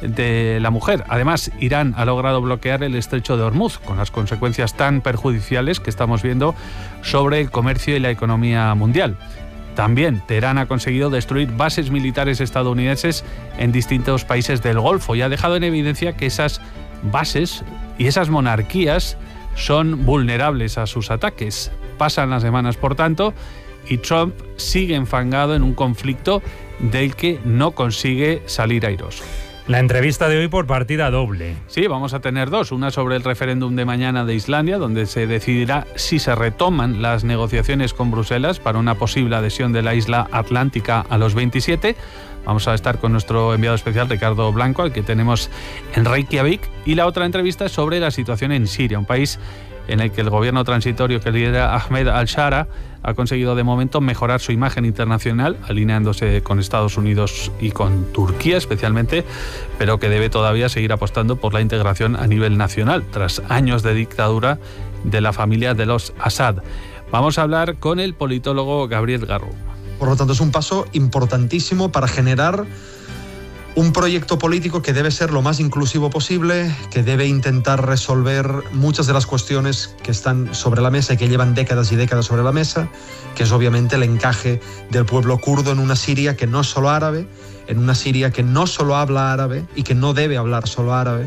de la mujer. Además, Irán ha logrado bloquear el estrecho de Hormuz, con las consecuencias tan perjudiciales que estamos viendo sobre el comercio y la economía mundial. También Teherán ha conseguido destruir bases militares estadounidenses en distintos países del Golfo y ha dejado en evidencia que esas bases y esas monarquías son vulnerables a sus ataques. Pasan las semanas, por tanto, y Trump sigue enfangado en un conflicto del que no consigue salir airoso. La entrevista de hoy por partida doble. Sí, vamos a tener dos. Una sobre el referéndum de mañana de Islandia, donde se decidirá si se retoman las negociaciones con Bruselas para una posible adhesión de la isla atlántica a los 27. Vamos a estar con nuestro enviado especial, Ricardo Blanco, al que tenemos en Reykjavik. Y la otra entrevista es sobre la situación en Siria, un país en el que el gobierno transitorio que lidera Ahmed al-Shara ha conseguido de momento mejorar su imagen internacional, alineándose con Estados Unidos y con Turquía especialmente, pero que debe todavía seguir apostando por la integración a nivel nacional, tras años de dictadura de la familia de los Assad. Vamos a hablar con el politólogo Gabriel Garrú. Por lo tanto, es un paso importantísimo para generar un proyecto político que debe ser lo más inclusivo posible, que debe intentar resolver muchas de las cuestiones que están sobre la mesa y que llevan décadas y décadas sobre la mesa, que es obviamente el encaje del pueblo kurdo en una Siria que no es solo árabe, en una Siria que no solo habla árabe y que no debe hablar solo árabe,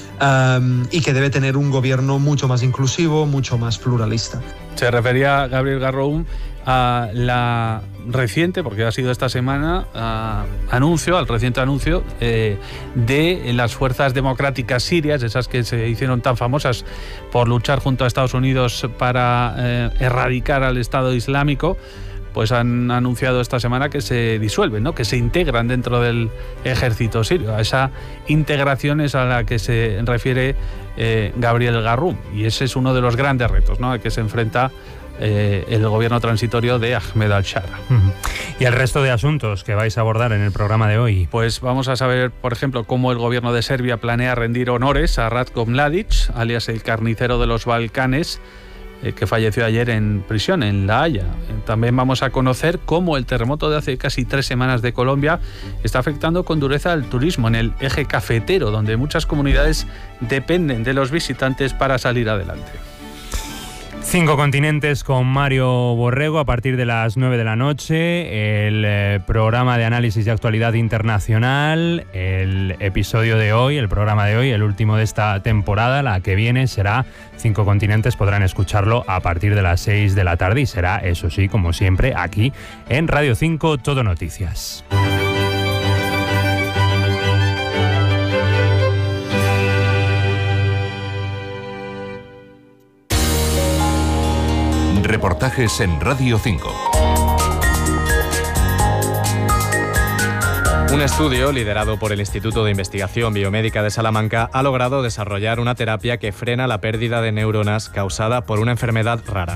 y que debe tener un gobierno mucho más inclusivo, mucho más pluralista. Se refería Gabriel Garrou a la reciente, porque ha sido esta semana, al reciente anuncio de las fuerzas democráticas sirias, esas que se hicieron tan famosas por luchar junto a Estados Unidos para erradicar al Estado Islámico, pues han anunciado esta semana que se disuelven, ¿no? Que se integran dentro del ejército sirio. A esa integración es a la que se refiere Gabriel Garrou, y ese es uno de los grandes retos, ¿no?, a que se enfrenta el gobierno transitorio de Ahmed al-Shara. ¿Y el resto de asuntos que vais a abordar en el programa de hoy? Pues vamos a saber, por ejemplo, cómo el gobierno de Serbia planea rendir honores a Ratko Mladic, alias el carnicero de los Balcanes, que falleció ayer en prisión, en La Haya. También vamos a conocer cómo el terremoto de hace casi 3 semanas de Colombia está afectando con dureza al turismo en el eje cafetero, donde muchas comunidades dependen de los visitantes para salir adelante. 5 continentes con Mario Borrego a partir de las 9 de la noche, el programa de análisis de actualidad internacional, el episodio de hoy, el programa de hoy, el último de esta temporada. La que viene será 5 continentes, podrán escucharlo a partir de las 6 de la tarde y será, eso sí, como siempre, aquí en Radio 5 Todo Noticias. Reportajes en Radio 5. Un estudio liderado por el Instituto de Investigación Biomédica de Salamanca ha logrado desarrollar una terapia que frena la pérdida de neuronas causada por una enfermedad rara.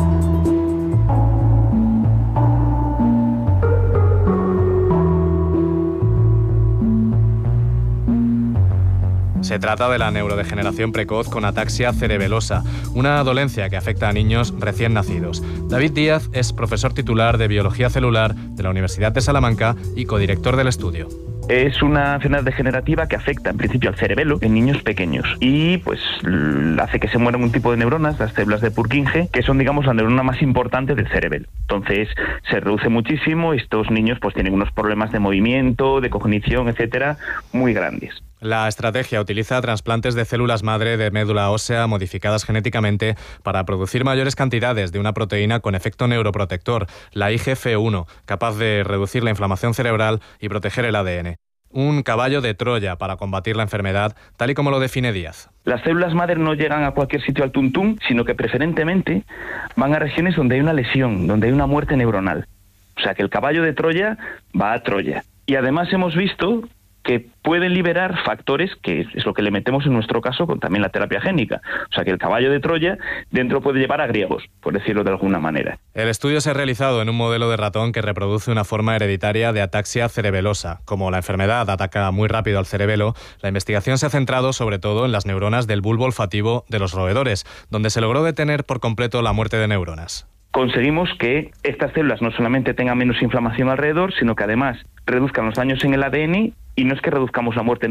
Se trata de la neurodegeneración precoz con ataxia cerebelosa, una dolencia que afecta a niños recién nacidos. David Díaz es profesor titular de Biología Celular de la Universidad de Salamanca y codirector del estudio. Es una enfermedad degenerativa que afecta en principio al cerebelo en niños pequeños y pues hace que se mueran un tipo de neuronas, las células de Purkinje, que son, digamos, la neurona más importante del cerebelo. Entonces se reduce muchísimo y estos niños pues tienen unos problemas de movimiento, de cognición, etcétera, muy grandes. La estrategia utiliza trasplantes de células madre de médula ósea modificadas genéticamente para producir mayores cantidades de una proteína con efecto neuroprotector, la IGF-1, capaz de reducir la inflamación cerebral y proteger el ADN. Un caballo de Troya para combatir la enfermedad, tal y como lo define Díaz. Las células madre no llegan a cualquier sitio al tuntún, sino que preferentemente van a regiones donde hay una lesión, donde hay una muerte neuronal. O sea que el caballo de Troya va a Troya. Y además hemos visto que pueden liberar factores, que es lo que le metemos en nuestro caso con también la terapia génica. O sea que el caballo de Troya dentro puede llevar a griegos, por decirlo de alguna manera. El estudio se ha realizado en un modelo de ratón que reproduce una forma hereditaria de ataxia cerebelosa. Como la enfermedad ataca muy rápido al cerebelo, la investigación se ha centrado sobre todo en las neuronas del bulbo olfativo de los roedores, donde se logró detener por completo la muerte de neuronas. Conseguimos que estas células no solamente tengan menos inflamación alrededor, sino que además reduzcan los daños en el ADN, y no es que reduzcamos la muerte